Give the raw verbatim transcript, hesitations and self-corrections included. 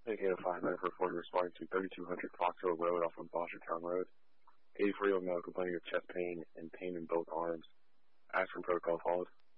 eight oh five, medical report responding to thirty-two hundred Foxhill Road off of Boshertown Road. eighty-four-year-old male complaining of chest pain and pain in both arms. Aspirin protocol followed.